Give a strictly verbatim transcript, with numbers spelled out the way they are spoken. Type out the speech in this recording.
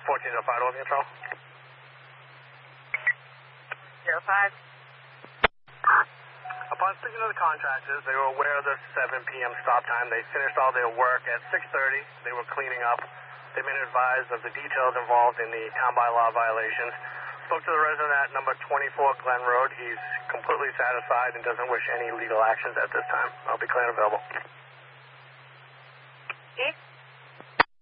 fourteen oh five, Open Control. zero five. Upon speaking to the contractors, they were aware of the seven p m stop time. They finished all their work at six thirty. They were cleaning up. They've been advised of the details involved in the town bylaw violations. Spoke to the resident at number twenty-four Glen Road. He's completely satisfied and doesn't wish any legal actions at this time. I'll be clear and available.